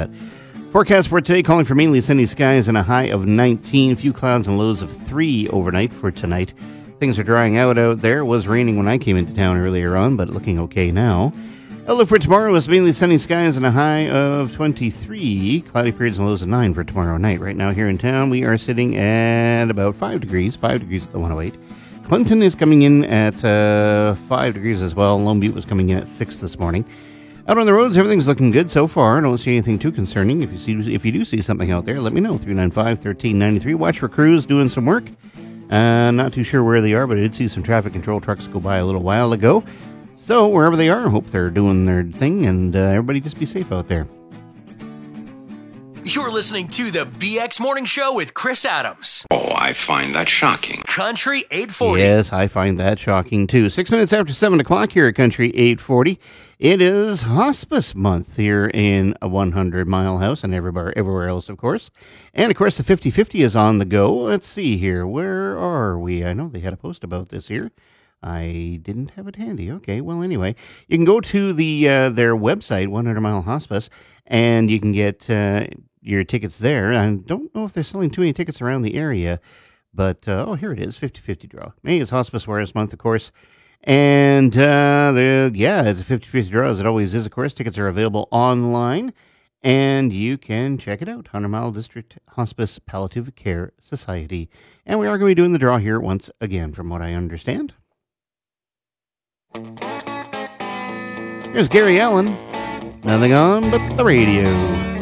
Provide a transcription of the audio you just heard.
that. Forecast for today calling for mainly sunny skies and a high of 19. A few clouds and lows of 3 overnight for tonight. Things are drying out there. It was raining when I came into town earlier on, but looking okay now. Outlook for tomorrow is mainly sunny skies and a high of 23. Cloudy periods and lows of 9 for tomorrow night. Right now here in town, we are sitting at about 5 degrees. 5 degrees at the 108. Clinton is coming in at 5 degrees as well. Lone Butte was coming in at 6 this morning. Out on the roads, everything's looking good so far. I don't see anything too concerning. If you do see something out there, let me know. 395-1393. Watch for crews doing some work. Not too sure where they are, but I did see some traffic control trucks go by a little while ago. So wherever they are, I hope they're doing their thing, and everybody just be safe out there. You're listening to the BX Morning Show with Chris Adams. Oh, I find that shocking. Country 840. Yes, I find that shocking too. 6 minutes after 7 o'clock here at Country 840. It is Hospice Month here in a 100 Mile House and everywhere else, of course. And, of course, the 50/50 is on the go. Let's see here. Where are we? I know they had a post about this here. I didn't have it handy. Okay, well, anyway, you can go to their website, 100 Mile Hospice, and you can get your tickets there. I don't know if they're selling too many tickets around the area, but, here it is, 50/50 draw. May is Hospice Awareness Month, of course. And, it's a 50/50 draw, as it always is, of course. Tickets are available online, and you can check it out. 100 Mile District Hospice Palliative Care Society. And we are going to be doing the draw here once again, from what I understand. Here's Gary Allen. Nothing on but the radio.